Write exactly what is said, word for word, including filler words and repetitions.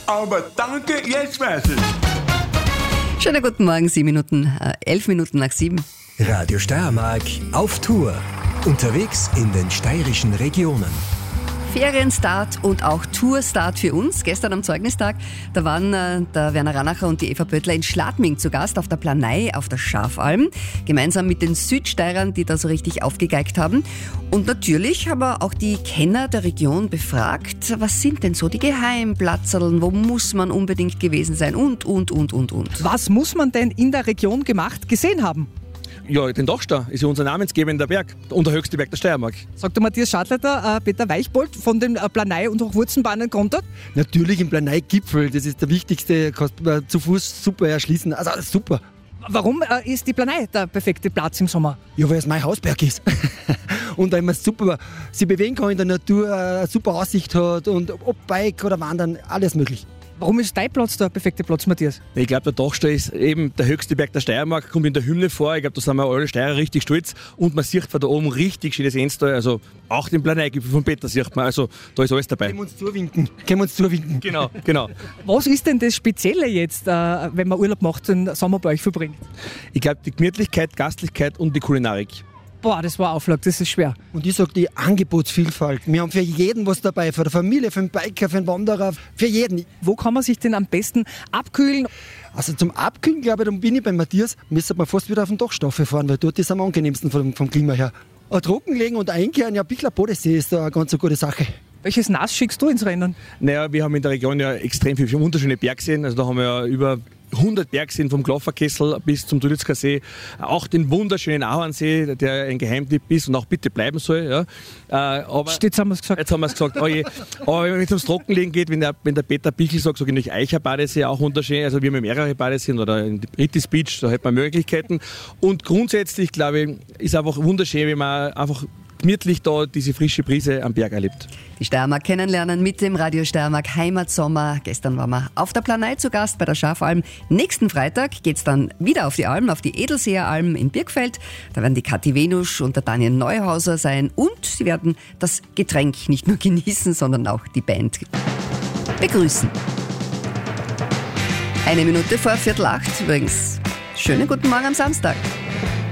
aber danke, jetzt weiß ich. Schönen guten Morgen, sieben Minuten, äh, elf Minuten nach sieben. Radio Steiermark auf Tour. Unterwegs in den steirischen Regionen. Ferienstart und auch Tourstart für uns. Gestern am Zeugnistag, da waren äh, der Werner Ranacher und die Eva Böttler in Schladming zu Gast auf der Planei auf der Schafalm. Gemeinsam mit den Südsteirern, die da so richtig aufgegeigt haben. Und natürlich haben wir auch die Kenner der Region befragt. Was sind denn so die Geheimplatzeln? Wo muss man unbedingt gewesen sein? Und, und, und, und, und. Was muss man denn in der Region gemacht gesehen haben? Ja, den Dachstein ist ja unser namensgebender Berg und der höchste Berg der Steiermark. Sagt der Matthias Schadleiter, äh, Peter Weichbold von den äh, Planei- und Hochwurzenbahnen kontert? Natürlich im Planei-Gipfel, das ist der wichtigste, kannst du zu Fuß super erschließen, also super. Warum äh, ist die Planei der perfekte Platz im Sommer? Ja, weil es mein Hausberg ist. Und weil man super sich bewegen kann in der Natur, eine super Aussicht hat und ob Bike oder Wandern, alles möglich. Warum ist dein Platz der perfekte Platz, Matthias? Ich glaube, der Dachstein ist eben der höchste Berg der Steiermark, kommt in der Hymne vor. Ich glaube, da sind wir alle Steirer richtig stolz und man sieht von da oben richtig schönes Enstal. Also auch den Planei-Gipfel von Peter sieht man, also da ist alles dabei. Können wir uns zuwinken. Können wir uns zuwinken. Genau, genau. Was ist denn das Spezielle jetzt, äh, wenn man Urlaub macht, den Sommer bei euch verbringt? Ich glaube, die Gemütlichkeit, Gastlichkeit und die Kulinarik. Boah, das war Auflag, das ist schwer. Und ich sage die Angebotsvielfalt. Wir haben für jeden was dabei, für die Familie, für den Biker, für den Wanderer, für jeden. Wo kann man sich denn am besten abkühlen? Also zum Abkühlen, glaube ich, dann bin ich bei Matthias, müsste man fast wieder auf den Dachstaffel fahren, weil dort ist am angenehmsten vom, vom Klima her. Ein Trockenlegen und einkehren, ja, Bichler Bodensee ist da eine ganz eine gute Sache. Welches Nass schickst du ins Rennen? Naja, wir haben in der Region ja extrem viele wunderschöne Bergseen. Also da haben wir ja über hundert Bergseen vom Glafferkessel bis zum Tulitzker See. Auch den wunderschönen Ahornsee, der ein Geheimtipp ist und auch bitte bleiben soll. Ja. Äh, aber Jetzt haben wir es gesagt. Jetzt haben wir es gesagt. Oh je. Aber wenn es ums Trockenlegen geht, wenn der, wenn der Peter Bichel sagt, sage ich Eicher Badesee, auch wunderschön. Also wir haben mehrere Badeseen oder in Rittis Beach, da hat man Möglichkeiten. Und grundsätzlich, glaube ich, ist einfach wunderschön, wenn man einfach gemütlich da diese frische Brise am Berg erlebt. Die Steiermark kennenlernen mit dem Radio Steiermark Heimatsommer. Gestern waren wir auf der Planei zu Gast bei der Schafalm. Nächsten Freitag geht's dann wieder auf die Alm, auf die Edelseer Alm in Birkfeld. Da werden die Kathi Wenusch und der Daniel Neuhauser sein und sie werden das Getränk nicht nur genießen, sondern auch die Band begrüßen. Eine Minute vor Viertel acht übrigens. Schönen guten Morgen am Samstag.